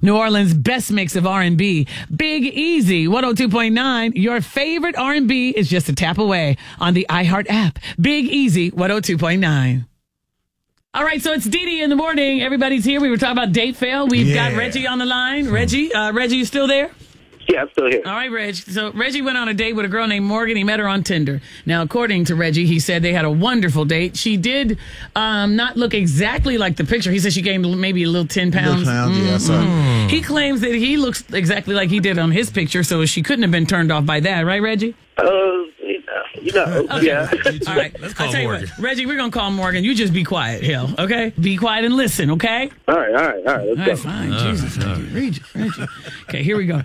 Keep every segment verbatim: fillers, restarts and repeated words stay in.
New Orleans' best mix of R and B. Big Easy, one oh two point nine. Your favorite R and B is just a tap away on the iHeart app. Big Easy, one oh two point nine. All right, so it's Dee Dee in the morning. Everybody's here. We were talking about date fail. We've yeah. got Reggie on the line. Reggie, uh, Reggie, you still there? Yeah, I'm still here. All right, Reg. So Reggie went on a date with a girl named Morgan. He met her on Tinder. Now, according to Reggie, he said they had a wonderful date. She did um, not look exactly like the picture. He said she gained maybe a little ten pounds. pounds mm-hmm. yeah, sorry. He claims that he looks exactly like he did on his picture, so she couldn't have been turned off by that. Right, Reggie? Uh, you know, okay. yeah. All right. Let's call I'll tell Morgan. you what, Reggie, we're going to call Morgan. You just be quiet, hell, okay? Be quiet and listen, okay? All right, all right, all right. Let's all go. right, fine. All Jesus, right, Reggie, Reggie, Reggie. Okay, here we go.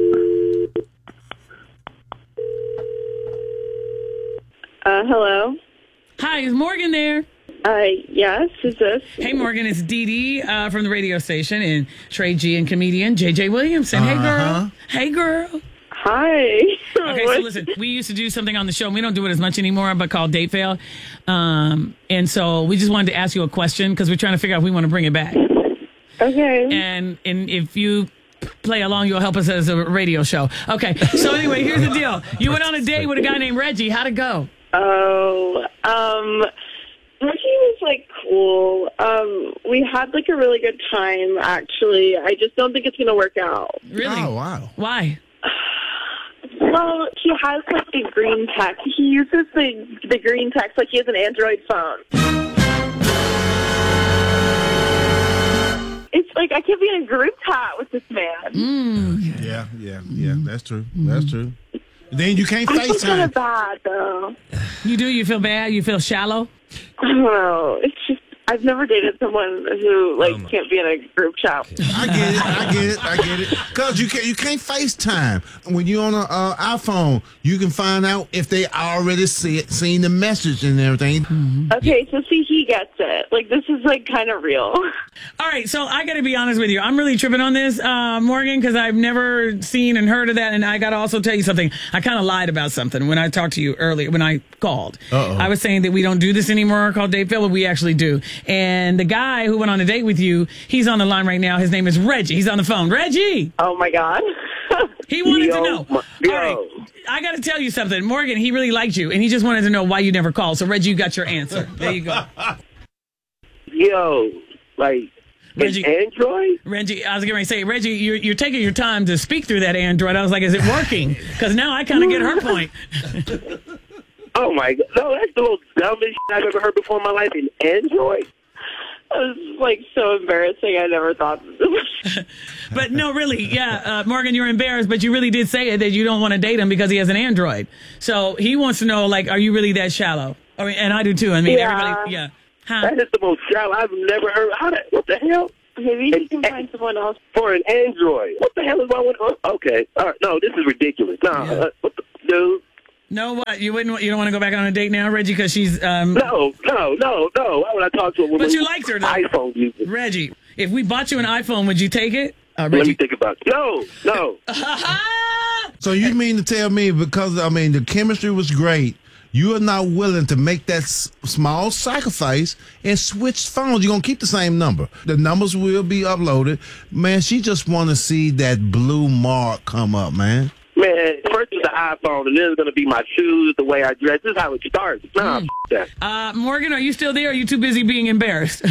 Uh, hello. Hi, is Morgan there? Uh, yes, who's this? Hey, Morgan, it's Dee Dee uh, from the radio station and Trey G and comedian J J Williamson. Hey, girl. Uh-huh. Hey, girl. Hi. Okay, so listen, we used to do something on the show. We don't do it as much anymore, but called Date Fail. Um, and so we just wanted to ask you a question because we're trying to figure out if we want to bring it back. Okay. And and if you play along, you'll help us as a radio show. Okay, so anyway, here's the deal. You went on a date with a guy named Reggie. How'd it go? Oh, um, Reggie was, like, cool. Um, we had, like, a really good time, actually. I just don't think it's going to work out. Really? Oh, wow. Why? Well, he has, like, a green text. He uses the, the green text like he has an Android phone. It's like I can't be in a group chat with this man. Mm. Yeah, yeah, yeah. That's true. That's true. Then you can't I feel kind FaceTime. of bad, though. You do? You feel bad? You feel shallow? I don't know. It's just I've never dated someone who like Um, can't be in a group chat. I get it. I get it. I get it. Cause you can't you can't FaceTime when you're on an uh, iPhone. You can find out if they already see it, seen the message and everything. Mm-hmm. Okay, so see, he gets it. Like this is like kind of real. All right, so I got to be honest with you. I'm really tripping on this, uh, Morgan, because I've never seen and heard of that. And I got to also tell you something. I kind of lied about something when I talked to you earlier, when I called. Uh-oh. I was saying that we don't do this anymore called Date Fail, but we actually do. And the guy who went on a date with you, he's on the line right now. His name is Reggie. He's on the phone. Reggie! Oh my god. He wanted Yo, to know. my- All yo. right, I got to tell you something. Morgan, he really liked you, and he just wanted to know why you never called. So, Reggie, you got your answer. There you go. Yo, like, Reggie- an Android? Reggie, I was going to say, Reggie, you're, you're taking your time to speak through that Android. I was like, is it working? Because now I kind of get her point. Oh, my God. No, that's the most dumbest shit I've ever heard before in my life. An Android? It was like so embarrassing. I never thought. But no, really, yeah, uh, Morgan, you're embarrassed, but you really did say it that you don't want to date him because he has an Android. So he wants to know, like, are you really that shallow? I mean, and I do too. I mean, Yeah. everybody, yeah. Huh? That is the most shallow I've never heard. How the, what the hell? Maybe you An- can find someone else. For an Android. What the hell is wrong with oh, okay. All right. No, this is ridiculous. Nah, Yeah. uh, what the, dude? No, what? You wouldn't? You don't want to go back on a date now, Reggie, because she's um, No, no, no, no. Why would I talk to a woman But you who's liked her, though. iPhone user? Reggie. If we bought you an iPhone, would you take it? Uh, Let me Reggie. think about it. No, no. So you mean to tell me because I mean the chemistry was great, you are not willing to make that s- small sacrifice and switch phones? You're gonna keep the same number. The numbers will be uploaded. Man, she just want to see that blue mark come up, man. Man, first it's the iPhone, and then it's going to be my shoes, the way I dress. This is how it starts. Nah, f- that. Uh, Morgan, are you still there? Or are you too busy being embarrassed?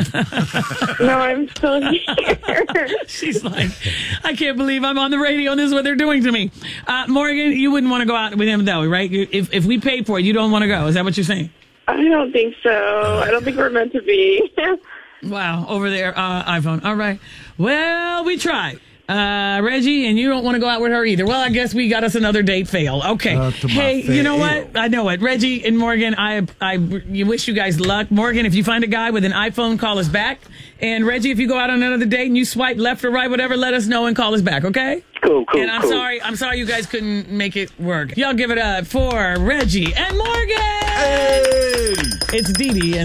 No, I'm still here. She's like, I can't believe I'm on the radio and this is what they're doing to me. Uh, Morgan, you wouldn't want to go out with him though, right? You- If if we paid for it, you don't want to go. Is that what you're saying? I don't think so. I don't think we're meant to be. Wow, over there, uh, iPhone. All right. Well, we tried. Uh, Reggie, and you don't want to go out with her either. Well, I guess we got us another date fail. Okay. Uh, to my hey, you know fail. what? I know it. Reggie and Morgan, I, I, you wish you guys luck. Morgan, if you find a guy with an iPhone, call us back. And Reggie, if you go out on another date and you swipe left or right, whatever, let us know and call us back, okay? Cool, cool, And I'm cool. sorry, I'm sorry you guys couldn't make it work. Y'all give it up for Reggie and Morgan. Hey! It's Dee Dee.